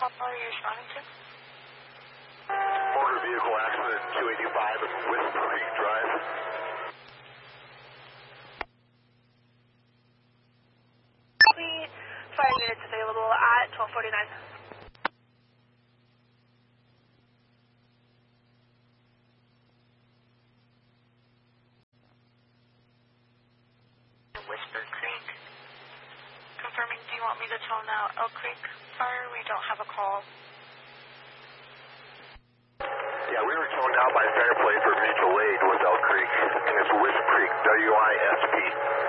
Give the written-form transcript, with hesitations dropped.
call are you responding to? Motor vehicle accident 285 at Wisp Creek Drive. Copy. Fire units available at 1249. Whisper Creek. Confirming, do you want me to tone out Elk Creek Fire? We don't have a call. Yeah, we were toned out by Fairplay for mutual aid with Elk Creek, and it's Wisp Creek, WISP.